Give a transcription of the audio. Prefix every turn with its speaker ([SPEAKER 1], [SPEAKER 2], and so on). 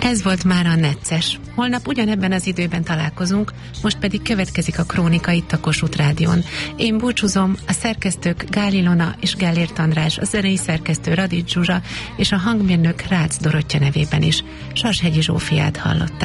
[SPEAKER 1] Ez volt már a Necces. Holnap ugyanebben az időben találkozunk, most pedig következik a Krónika itt a Kossuth Rádión. Én búcsúzom, a szerkesztők Gál Ilona és Gellért András, a zenei szerkesztő Radics Zsuzsa és a hangmérnök Rácz Dorottya nevében is. Sarshegyi Zsófiát hallották.